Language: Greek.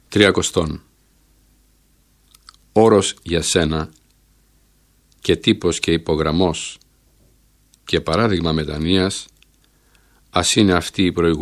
30. Όρος για σένα και τύπος και υπογραμμός και παράδειγμα μετανοίας, ας είναι αυτή η προηγούμενη